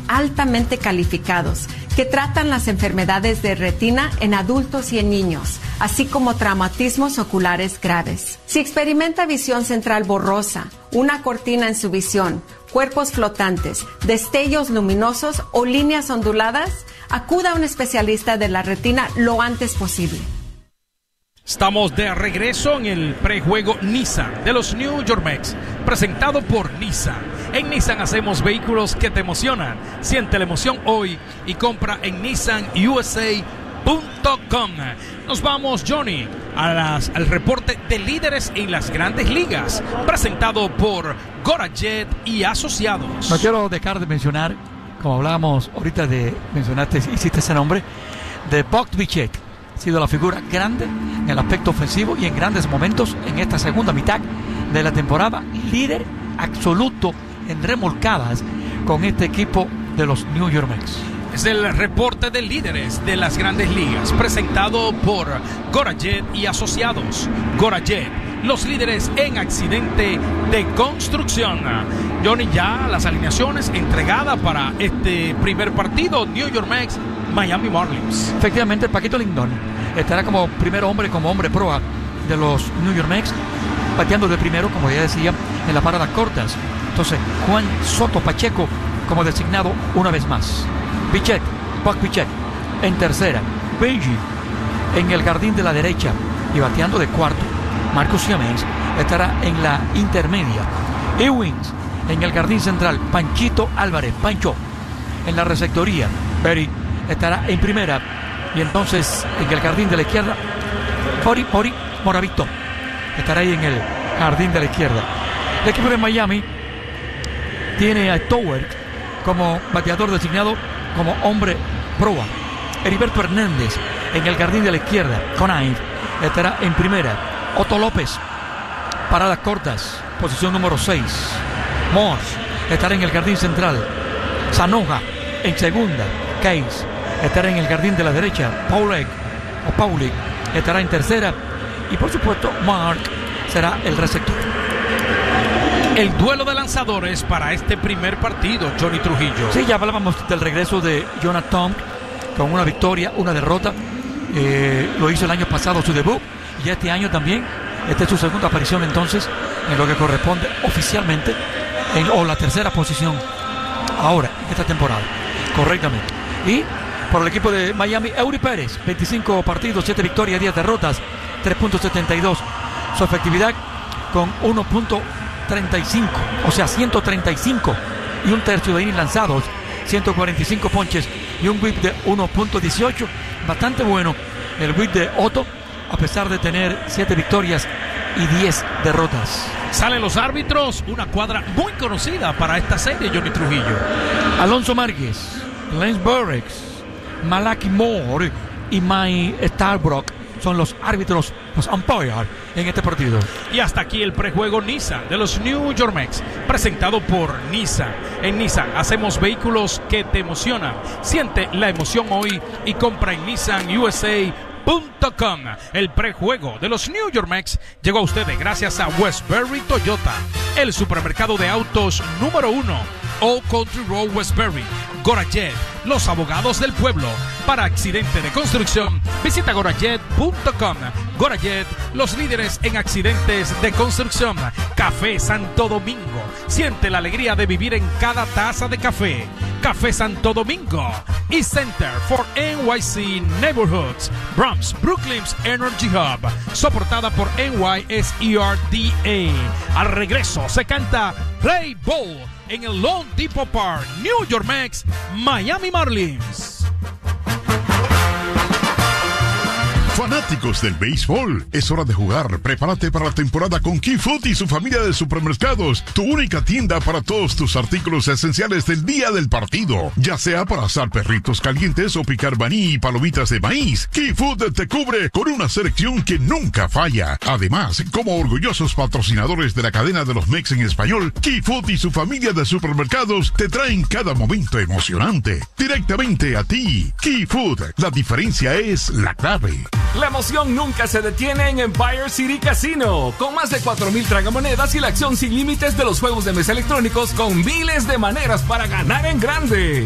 altamente calificados que tratan las enfermedades de retina en adultos y en niños, así como traumatismos oculares graves. Si experimenta visión central borrosa, una cortina en su visión, cuerpos flotantes, destellos luminosos o líneas onduladas, acuda a un especialista de la retina lo antes posible. Estamos de regreso en el prejuego Nissan de los New York Mets, presentado por Nissan. En Nissan hacemos vehículos que te emocionan. Siente la emoción hoy y compra en nissanusa.com. Nos vamos, Johnny, al reporte de líderes en las grandes ligas, presentado por Gorajet y Asociados. No quiero dejar de mencionar, como hablábamos ahorita hiciste ese nombre, de Buck Bichette. Ha sido la figura grande en el aspecto ofensivo y en grandes momentos en esta segunda mitad de la temporada. Líder absoluto en remolcadas con este equipo de los New York Mets. Es el reporte de líderes de las grandes ligas, presentado por Gorajet y Asociados. Gorajet, los líderes en accidente de construcción. Johnny, ya las alineaciones entregadas para este primer partido, New York Mets, Miami Marlins. Efectivamente, Paquito Lindón estará como primer hombre, como hombre proa de los New York Mets, bateando de primero, como ya decía, en las paradas cortas. Entonces, Juan Soto Pacheco como designado una vez más. Bichette, Buck Bichette en tercera. Benji en el jardín de la derecha y bateando de cuarto. Marcus Siemens estará en la intermedia. Ewings en el jardín central. Panchito Álvarez, Pancho en la receptoría. Berry estará en primera. Y entonces en el jardín de la izquierda, Mori Moravito estará ahí en el jardín de la izquierda. El equipo de Miami tiene a Tower como bateador designado, como hombre proa. Heriberto Hernández en el jardín de la izquierda. Conine estará en primera. Otto López, paradas cortas, posición número 6. Morse estará en el jardín central. Sanoja en segunda. Case estará en el jardín de la derecha. Paulick estará en tercera. Y por supuesto, Mark será el receptor. El duelo de lanzadores para este primer partido, Johnny Trujillo. Sí, ya hablábamos del regreso de Jonathan con una victoria, una derrota. Lo hizo el año pasado, su debut, y este año también. Esta es su segunda aparición entonces en lo que corresponde oficialmente o la tercera posición ahora en esta temporada, correctamente. Y por el equipo de Miami, Eury Pérez, 25 partidos, 7 victorias, 10 derrotas, 3.72. Su efectividad con 1.35, o sea 135 y un tercio de innings lanzados, 145 ponches y un whip de 1.18. Bastante bueno el whip de Otto, a pesar de tener 7 victorias y 10 derrotas. Salen los árbitros, una cuadra muy conocida para esta serie, Johnny Trujillo. Alonso Márquez, Lance Burrix, Malaki Moore y Mike Starbrook son los árbitros, los umpires en este partido. Y hasta aquí el prejuego Nissan de los New York Mets, presentado por Nissan. En Nissan hacemos vehículos que te emocionan. Siente la emoción hoy y compra en nissanusa.com. El prejuego de los New York Mets llegó a ustedes gracias a Westbury Toyota, el supermercado de autos número 1, Old Country Road, Westbury. Gorajet, los abogados del pueblo. Para accidente de construcción, visita gorajet.com. Gorajet, los líderes en accidentes de construcción. Café Santo Domingo, siente la alegría de vivir en cada taza de café. Café Santo Domingo y Center for NYC Neighborhoods, Bronx, Brooklyn's Energy Hub, soportada por NYSERDA. Al regreso se canta Play Ball en el Lone Depot Park, New York Mets, Miami Marlins. Fanáticos del béisbol, es hora de jugar. Prepárate para la temporada con Key Food y su familia de supermercados, tu única tienda para todos tus artículos esenciales del día del partido, ya sea para asar perritos calientes o picar maní y palomitas de maíz. Key Food te cubre con una selección que nunca falla. Además, como orgullosos patrocinadores de la cadena de los Mex en español, Key Food y su familia de supermercados te traen cada momento emocionante directamente a ti. Key Food, la diferencia es la clave. La emoción nunca se detiene en Empire City Casino, con más de 4,000 tragamonedas y la acción sin límites de los juegos de mesa electrónicos con miles de maneras para ganar en grande.